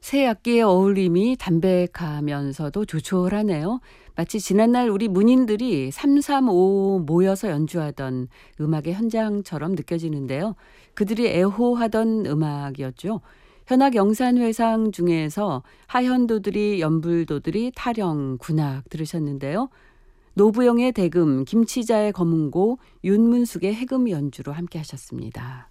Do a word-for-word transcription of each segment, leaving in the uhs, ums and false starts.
새 악기의 어울림이 담백하면서도 조촐하네요. 마치 지난날 우리 문인들이 삼삼오오 모여서 연주하던 음악의 현장처럼 느껴지는데요. 그들이 애호하던 음악이었죠. 현악 영산회상 중에서 하현도들이, 연불도들이, 타령, 군악 들으셨는데요. 노부영의 대금, 김치자의 검은고, 윤문숙의 해금 연주로 함께 하셨습니다.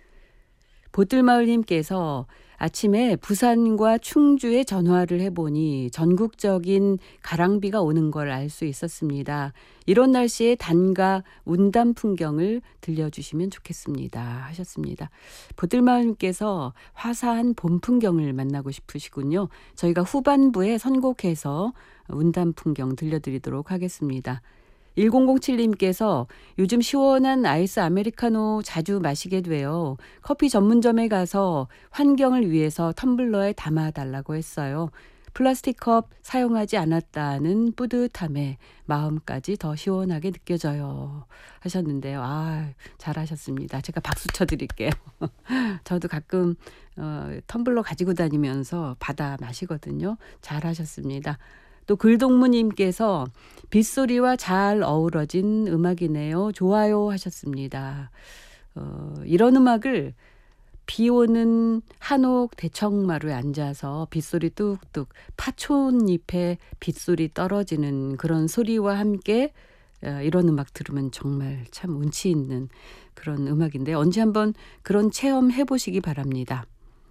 보뜰마을님께서 아침에 부산과 충주에 전화를 해보니 전국적인 가랑비가 오는 걸 알 수 있었습니다. 이런 날씨에 단가 운담 풍경을 들려주시면 좋겠습니다 하셨습니다. 보뜰마을님께서 화사한 봄 풍경을 만나고 싶으시군요. 저희가 후반부에 선곡해서 운담 풍경 들려드리도록 하겠습니다. 일공공칠님께서 요즘 시원한 아이스 아메리카노 자주 마시게 돼요. 커피 전문점에 가서 환경을 위해서 텀블러에 담아달라고 했어요. 플라스틱 컵 사용하지 않았다는 뿌듯함에 마음까지 더 시원하게 느껴져요 하셨는데요. 아, 잘하셨습니다. 제가 박수 쳐드릴게요. 저도 가끔 어, 텀블러 가지고 다니면서 받아 마시거든요. 잘하셨습니다. 또 글동무님께서 빗소리와 잘 어우러진 음악이네요. 좋아요 하셨습니다. 어, 이런 음악을 비 오는 한옥 대청마루에 앉아서 빗소리 뚝뚝 파촌잎에 빗소리 떨어지는 그런 소리와 함께 이런 음악 들으면 정말 참 운치 있는 그런 음악인데 언제 한번 그런 체험 해보시기 바랍니다.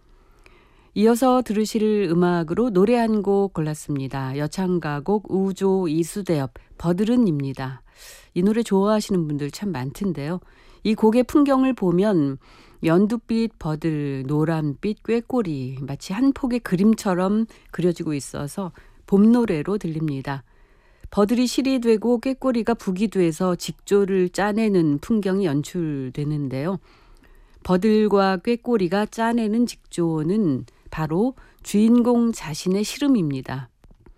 이어서 들으실 음악으로 노래 한 곡 골랐습니다. 여창가곡 우조 이수대엽 버들은입니다. 이 노래 좋아하시는 분들 참 많던데요. 이 곡의 풍경을 보면 연두빛 버들, 노란빛 꾀꼬리 마치 한 폭의 그림처럼 그려지고 있어서 봄 노래로 들립니다. 버들이 실이 되고 꾀꼬리가 북이 돼서 직조를 짜내는 풍경이 연출되는데요. 버들과 꾀꼬리가 짜내는 직조는 바로 주인공 자신의 시름입니다.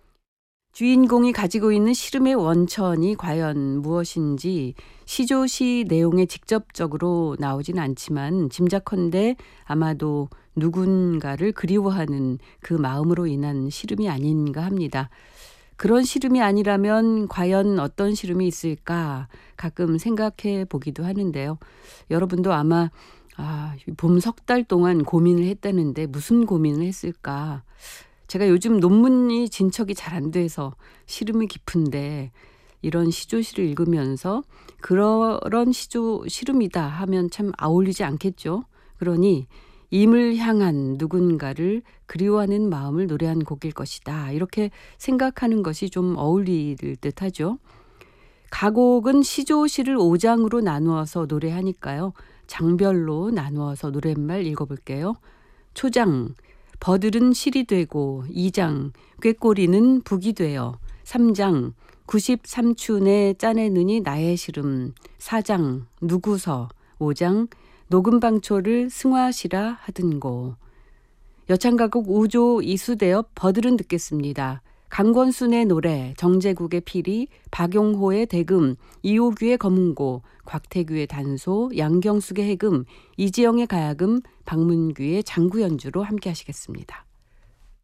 주인공이 가지고 있는 시름의 원천이 과연 무엇인지 시조시 내용에 직접적으로 나오진 않지만 짐작컨대 아마도 누군가를 그리워하는 그 마음으로 인한 시름이 아닌가 합니다. 그런 시름이 아니라면 과연 어떤 시름이 있을까 가끔 생각해 보기도 하는데요. 여러분도 아마 아, 봄 석 달 동안 고민을 했다는데 무슨 고민을 했을까? 제가 요즘 논문이 진척이 잘 안 돼서 시름이 깊은데 이런 시조시를 읽으면서 그런 시조 시름이다 하면 참 어울리지 않겠죠? 그러니 임을 향한 누군가를 그리워하는 마음을 노래한 곡일 것이다. 이렇게 생각하는 것이 좀 어울릴 듯하죠. 가곡은 시조시를 오 장으로 나누어서 노래하니까요. 장별로 나누어서 노랫말 읽어볼게요. 초장, 버들은 실이 되고 이 장, 꾀꼬리는 북이 되어 삼 장, 구십삼춘에 짜내느니 나의 시름 사 장, 누구서 오 장, 녹음방초를 승화시라 하든고 여창가곡 우조 이수대엽 버들은 듣겠습니다. 강권순의 노래, 정제국의 피리, 박용호의 대금, 이호규의 검은고, 곽태규의 단소, 양경숙의 해금, 이지영의 가야금, 박문규의 장구 연주로 함께 하시겠습니다.